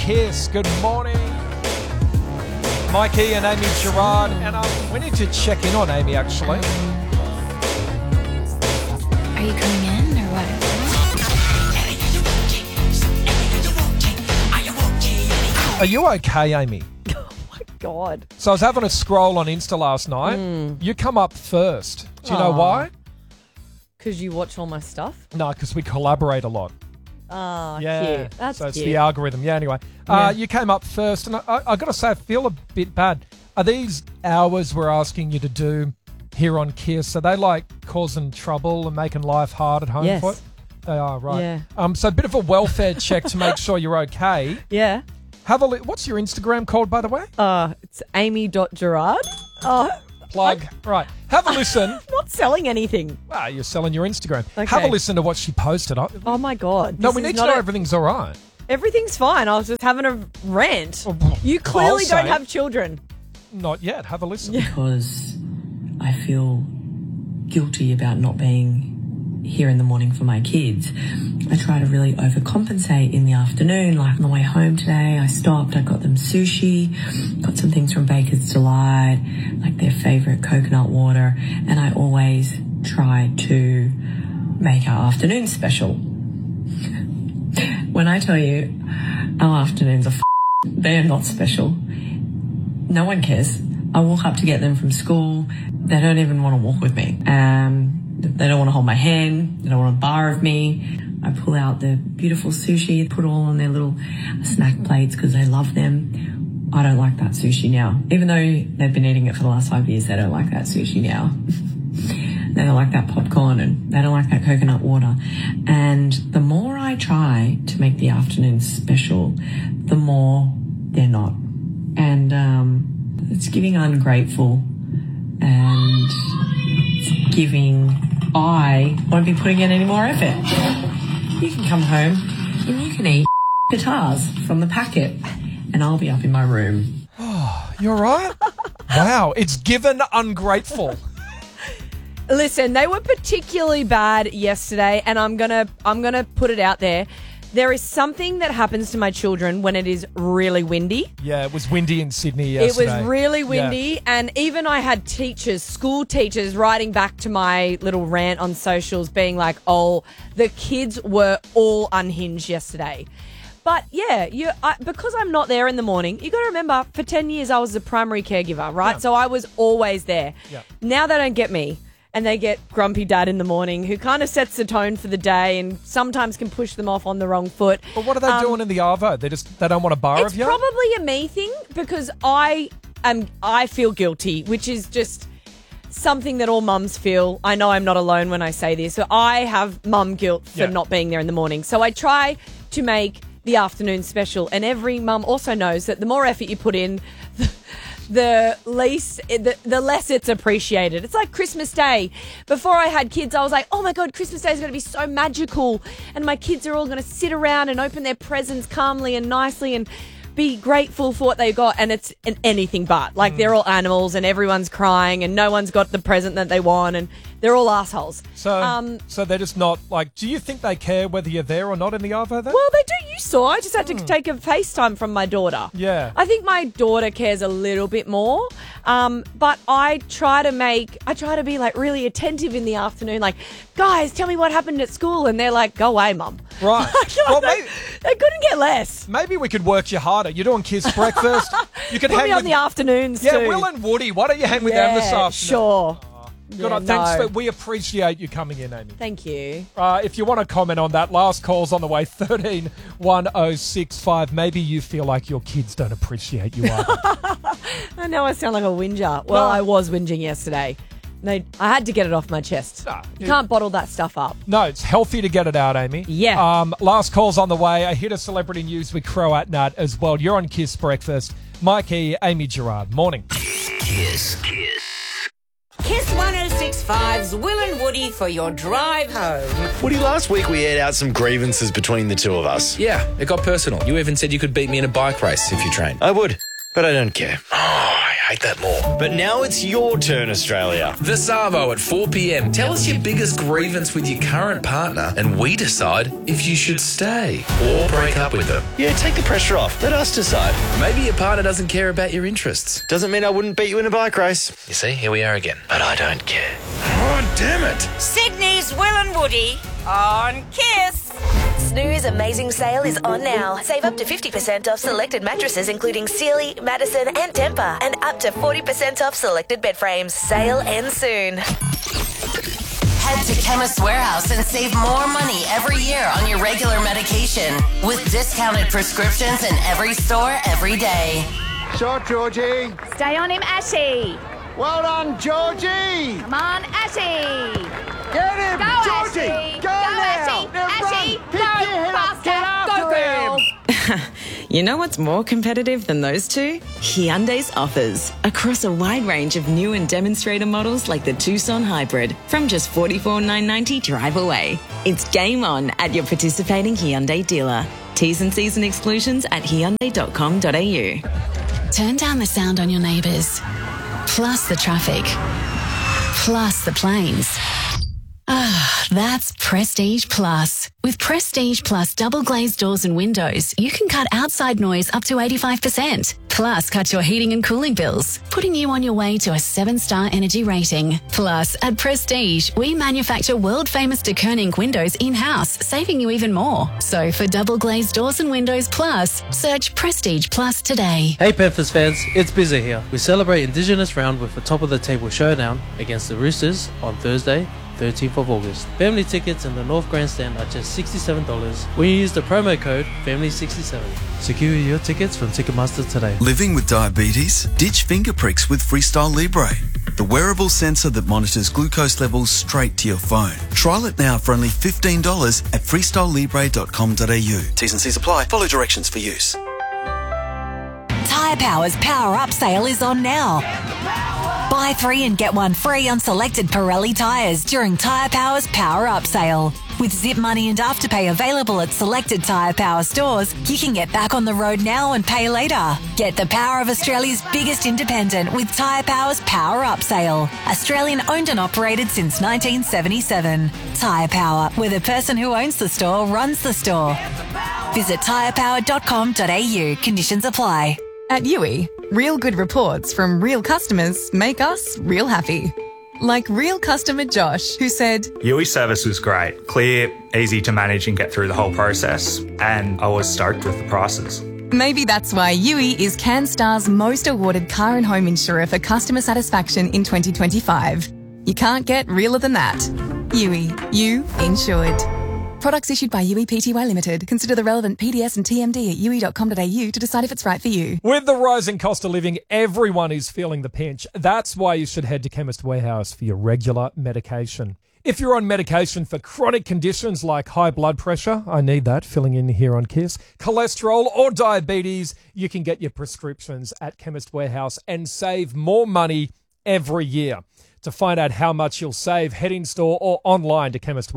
Kiss, good morning. Mikey and Amy Gerard. And we need to check in on Amy, actually. Are you coming in or what? Are you okay, Amy? Oh, my God. So I was having a scroll on Insta last night. You come up first. Do you know why? Because you watch all my stuff? No, because we collaborate a lot. Oh, Yeah, cute. That's so it's cute. the algorithm. Yeah, anyway. You came up first, and I got to say, I feel a bit bad. Are these hours we're asking you to do here on Kiss, are they like causing trouble and making life hard at home Yes. for you? They are, right. Yeah. So a bit of a welfare check to make sure you're okay. Yeah. Have a what's your Instagram called, by the way? It's amy.gerard. Plug. Right. Have a listen. I'm not selling anything. Well, you're selling your Instagram. Okay. Have a listen to what she posted. Oh, my God. No, This we is need to not know a- everything's all right. Everything's fine. I was just having a rant. You clearly I'll don't say. have children. Not yet. Have a listen. Because I feel guilty about not being here in the morning for my kids. I try to really overcompensate in the afternoon. Like on the way home today, I stopped, I got them sushi, got some things from Baker's Delight, like their favourite coconut water, and I always try to make our afternoon special. When I tell you our afternoons are they are not special. No one cares. I walk up to get them from school. They don't even want to walk with me. They don't want to hold my hand. They don't want a bar of me. I pull out the beautiful sushi, put all on their little snack plates because they love them. I don't like that sushi now. Even though they've been eating it for the last 5 years, they don't like that sushi now. They don't like that popcorn and they don't like that coconut water. And the more I try to make the afternoon special, the more they're not. And it's giving ungrateful and it's giving I won't be putting in any more effort. You can come home and you can eat guitars from the packet and I'll be up in my room. You're right? Wow, it's given ungrateful. Listen, they were particularly bad yesterday, and I'm gonna put it out there. There is something that happens to my children when it is really windy. Yeah, it was windy in Sydney yesterday. It was really windy, Yeah. and even I had school teachers, writing back to my little rant on socials being like, oh, the kids were all unhinged yesterday. But yeah, because I'm not there in the morning, you got to remember, for 10 years I was the primary caregiver, right? Yeah. So I was always there. Yeah. Now they don't get me. And they get grumpy dad in the morning who kind of sets the tone for the day and sometimes can push them off on the wrong foot. But what are they doing in the Arvo? They don't want a bar It's of you? probably a me thing because I feel guilty, which is just something that all mums feel. I know I'm not alone when I say this. So I have mum guilt for not being there in the morning. So I try to make the afternoon special. And every mum also knows that the more effort you put in, the less it's appreciated. It's like Christmas Day. Before I had kids, I was like, oh my God, Christmas Day is going to be so magical. And my kids are all going to sit around and open their presents calmly and nicely and be grateful for what they got. And it's anything but. Like they're all animals and everyone's crying and no one's got the present that they want and they're all assholes. So they're just not like, do you think they care whether you're there or not in the Arvo then? Well, they do. You saw. I just had to take a FaceTime from my daughter. Yeah. I think my daughter cares a little bit more. But I try to be like really attentive in the afternoon. Like, guys, tell me what happened at school. And they're like, go away, mum. Right. Well, Well, they couldn't get less. maybe we could work you harder. You're doing kids' breakfast. You could Put hang me on with the afternoons Yeah, too. Will and Woody. Why don't you hang with them this afternoon? Sure. Good on. Thanks. We appreciate you coming in, Amy. Thank you. If you want to comment on that, last call's on the way, 131065. Maybe you feel like your kids don't appreciate you either. I know I sound like a whinger. Well, I was whinging yesterday. I had to get it off my chest. You can't bottle that stuff up. No, it's healthy to get it out, Amy. Yeah. Last call's on the way. A hit of celebrity news with Croat Nut as well. You're on Kiss Breakfast. Mikey, Amy Gerard. Morning. Kiss 106.5's Will and Woody for your drive home. Woody, last week we aired out some grievances between the two of us. Yeah, it got personal. You even said you could beat me in a bike race if you trained. I would, but I don't care. Oh, I hate that more. But now it's your turn, Australia. The Savo at 4 p.m. Tell us your biggest grievance with your current partner and we decide if you should stay or break up with them. Yeah, take the pressure off. Let us decide. Maybe your partner doesn't care about your interests. Doesn't mean I wouldn't beat you in a bike race. You see, here we are again. But I don't care. Oh, damn it. Sydney's Will and Woody on Kiss. Snooze Amazing Sale is on now. Save up to 50% off selected mattresses including Sealy, Madison and Tempur, and up to 40% off selected bed frames. Sale ends soon. Head to Chemist Warehouse and save more money every year on your regular medication with discounted prescriptions in every store every day. Shot, Georgie. Stay on him, Ashy. Well done, Georgie. Come on, Ashy. Get him, Go, Georgie. Ashy. Go now. Ashy. Ashy. Run. Go, Pick your head up. Get faster. Go, girl. You know what's more competitive than those two? Hyundai's offers. Across a wide range of new and demonstrator models like the Tucson Hybrid from just $44,990 drive away. It's game on at your participating Hyundai dealer. T's and C's and exclusions at hyundai.com.au. Turn down the sound on your neighbours. Plus the traffic. Plus the planes. Ah, that's Prestige Plus. With Prestige Plus double glazed doors and windows, you can cut outside noise up to 85%. Plus, cut your heating and cooling bills, putting you on your way to a 7-star energy rating. Plus, at Prestige, we manufacture world-famous de Koning windows in-house, saving you even more. So, for double glazed doors and windows plus, search Prestige Plus today. Hey Panthers fans, it's Bizza here. We celebrate Indigenous Round with a top-of-the-table showdown against the Roosters on Thursday, 13th of August. Family tickets in the North Grandstand are just $67 when you use the promo code FAMILY67. Secure your tickets from Ticketmaster today. Living with diabetes? Ditch finger pricks with Freestyle Libre, the wearable sensor that monitors glucose levels straight to your phone. Trial it now for only $15 at freestylelibre.com.au. T's and C's apply. Follow directions for use. Tyre Power's Power Up sale is on now. Buy 3 and get 1 free on selected Pirelli tyres during Tyre Power's Power Up sale. With Zip Money and Afterpay available at selected Tyre Power stores, you can get back on the road now and pay later. Get the power of Australia's biggest independent with Tyre Power's Power Up sale. Australian owned and operated since 1977. Tyre Power, where the person who owns the store runs the store. Visit tyrepower.com.au. Conditions apply. At Yui, real good reports from real customers make us real happy. Like real customer Josh, who said, Yui service was great, clear, easy to manage and get through the whole process, and I was stoked with the prices. Maybe that's why Yui is CanStar's most awarded car and home insurer for customer satisfaction in 2025. You can't get realer than that. Yui, you insured. Products issued by Yui Pty Limited. Consider the relevant PDS and TMD at yui.com.au to decide if it's right for you. With the rising cost of living, everyone is feeling the pinch. That's why you should head to Chemist Warehouse for your regular medication. If you're on medication for chronic conditions like high blood pressure, I need that, filling in here on KISS, cholesterol or diabetes, you can get your prescriptions at Chemist Warehouse and save more money every year. To find out how much you'll save, head in store or online to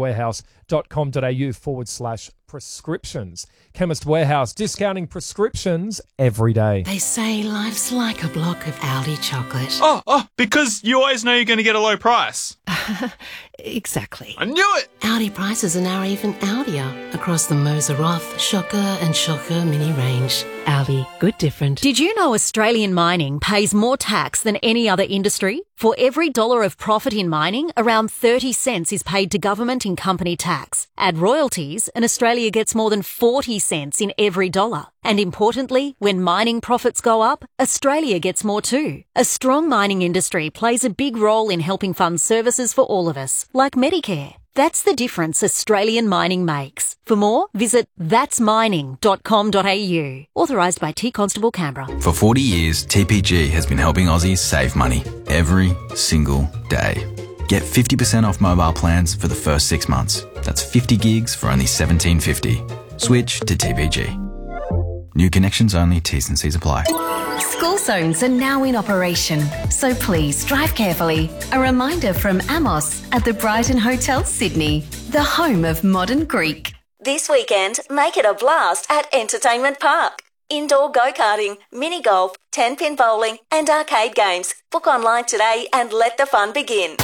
chemistwarehouse.com.au/prescriptions. Chemist Warehouse, discounting prescriptions every day. They say life's like a block of Aldi chocolate. Oh, because you always know you're going to get a low price. Exactly. I knew it! Aldi prices are now even Aldier across the Moser Roth, Shocker and Shocker mini range. Aldi, good different. Did you know Australian mining pays more tax than any other industry? For every dollar of profit in mining, around 30 cents is paid to government in company tax. Add royalties, and Australia gets more than 40 cents in every dollar. And importantly, when mining profits go up, Australia gets more too. A strong mining industry plays a big role in helping fund services for all of us, like Medicare. That's the difference Australian mining makes. For more, visit thatsmining.com.au. Authorised by T Constable Canberra. For 40 years, TPG has been helping Aussies save money every single day. Get 50% off mobile plans for the first 6 months. That's 50 gigs for only $17.50. Switch to TPG. New connections only, T's and C's apply. School zones are now in operation, so please drive carefully. A reminder from Amos at the Brighton Hotel, Sydney, the home of modern Greek. This weekend, make it a blast at Entertainment Park. indoor go-karting, mini golf, 10-pin bowling and arcade games. Book online today and let the fun begin.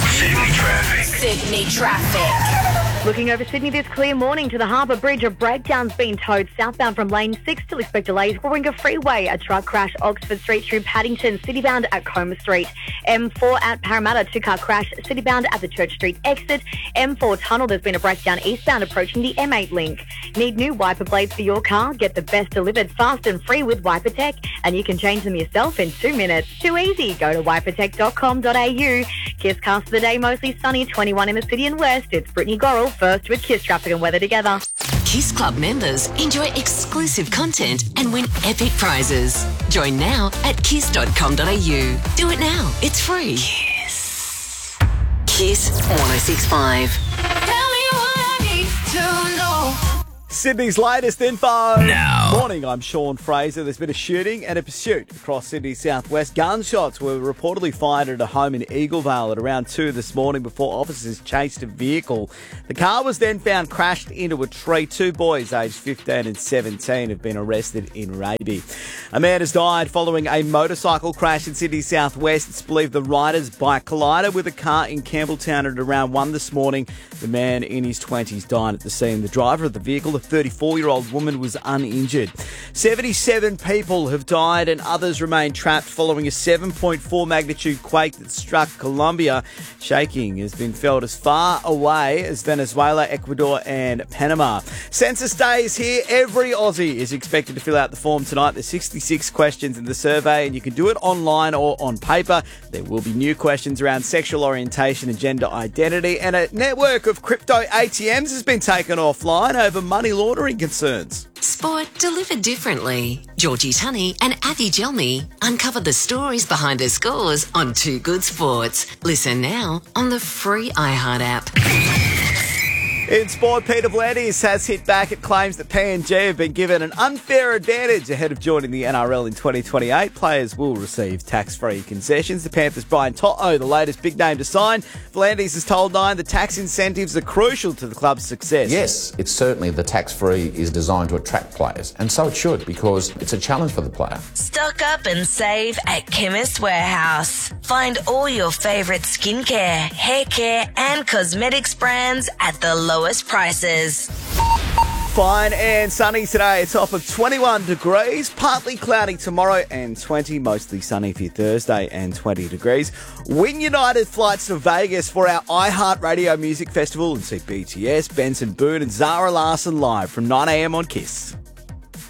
Sydney traffic. Looking over Sydney this clear morning to the Harbour Bridge, a breakdown's been towed southbound from lane 6. Still expect delays. Warringah Freeway, a truck crash Oxford Street through Paddington, citybound at Comer Street. M4 at Parramatta, two-car crash citybound at the Church Street exit. M4 tunnel, there's been a breakdown eastbound approaching the M8 link. Need new wiper blades for your car? Get the best delivered fast and free with Wiper Tech, and you can change them yourself in 2 minutes. Too easy. Go to wipertech.com.au. Kiss cast of the day, mostly sunny, 21 in the city and west. It's Brittany Gorrell first with Kiss traffic and weather together. Kiss Club members enjoy exclusive content and win epic prizes. Join now at kiss.com.au. Do it now. It's free. Kiss. Kiss 106.5. Tell me what I need to know. Sydney's latest info. Now. Morning, I'm Sean Fraser. There's been a shooting and a pursuit across Sydney's southwest. Gunshots were reportedly fired at a home in Eaglevale at around 2 this morning before officers chased a vehicle. The car was then found crashed into a tree. 2 boys aged 15 and 17 have been arrested in Raby. A man has died following a motorcycle crash in Sydney's southwest. It's believed the rider's bike collided with a car in Campbelltown at around 1 this morning. The man in his 20s died at the scene. The driver of the vehicle, a 34-year-old woman, was uninjured. 77 people have died and others remain trapped following a 7.4 magnitude quake that struck Colombia. Shaking has been felt as far away as Venezuela, Ecuador and Panama. Census Day is here. Every Aussie is expected to fill out the form tonight. There's 66 questions in the survey and you can do it online or on paper. There will be new questions around sexual orientation and gender identity, and a network of crypto ATMs has been taken offline over money laundering concerns. Sport delivered differently. Georgie Tunney and Avi Gelmi uncover the stories behind the scores on Too Good Sports. Listen now on the free iHeart app. In sport, Peter V'landys has hit back at claims that PNG have been given an unfair advantage ahead of joining the NRL in 2028. Players will receive tax-free concessions. The Panthers' Brian To'o, the latest big name to sign. V'landys has told Nine the tax incentives are crucial to the club's success. Yes, it's certainly the tax-free is designed to attract players, and so it should, because it's a challenge for the player. Stock up and save at Chemist Warehouse. Find all your favourite skincare, hair care and cosmetics brands at the lowest prices. Fine and sunny today. A top of 21 degrees. Partly cloudy tomorrow and 20. Mostly sunny for your Thursday and 20 degrees. Win United flights to Vegas for our iHeartRadio Music Festival and see BTS, Benson Boone and Zara Larsson live from 9 a.m. on Kiss.